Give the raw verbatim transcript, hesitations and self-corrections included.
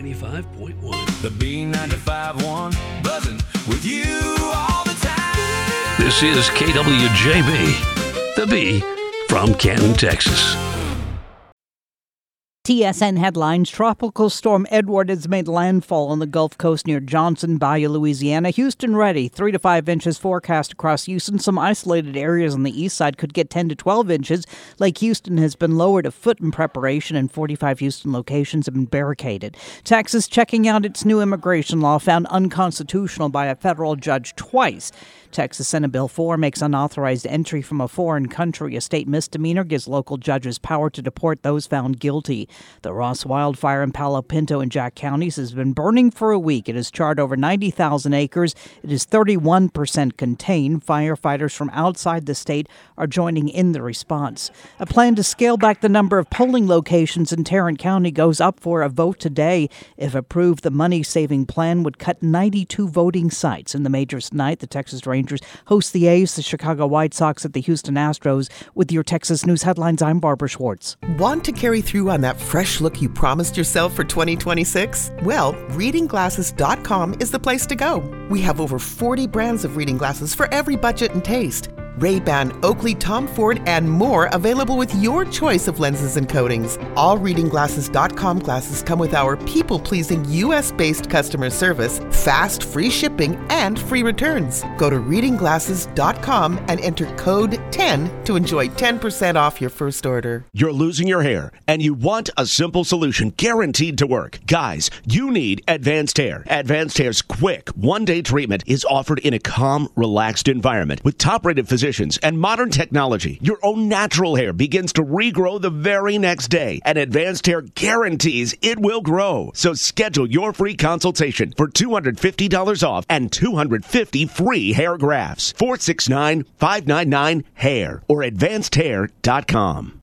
ninety-five point one. The B ninety-five point one, buzzing with you all the time. This is K W J B, the B from Canton, Texas. T S N headlines. Tropical storm Edward has made landfall on the Gulf Coast near Johnson, Bayou, Louisiana. Houston ready. Three to five inches forecast across Houston. Some isolated areas on the east side could get ten to twelve inches. Lake Houston has been lowered a foot in preparation, and forty-five Houston locations have been barricaded. Texas checking out its new immigration law found unconstitutional by a federal judge twice. Texas Senate Bill four makes unauthorized entry from a foreign country a state misdemeanor, gives local judges power to deport those found guilty. The Ross wildfire in Palo Pinto and Jack counties has been burning for a week. It has charred over ninety thousand acres. It is thirty-one percent contained. Firefighters from outside the state are joining in the response. A plan to scale back the number of polling locations in Tarrant County goes up for a vote today. If approved, the money-saving plan would cut ninety-two voting sites. In the majors tonight, the Texas Rangers host the A's, the Chicago White Sox at the Houston Astros. With your Texas News headlines, I'm Barbara Schwartz. Want to carry through on that fresh look you promised yourself for twenty twenty-six? Well, reading glasses dot com is the place to go. We have over forty brands of reading glasses for every budget and taste. Ray-Ban, Oakley, Tom Ford, and more available with your choice of lenses and coatings. All reading glasses dot com glasses come with our people-pleasing U S-based customer service, fast, free shipping, and free returns. Go to reading glasses dot com and enter code ten to enjoy ten percent off your first order. You're losing your hair, and you want a simple solution guaranteed to work. Guys, you need Advanced Hair. Advanced Hair's quick, one-day treatment is offered in a calm, relaxed environment with top-rated physicians and modern technology. Your own natural hair begins to regrow the very next day, and Advanced Hair guarantees it will grow. So schedule your free consultation for two hundred fifty dollars off and two hundred fifty free hair grafts. four six nine, five nine nine, HAIR or advanced hair dot com.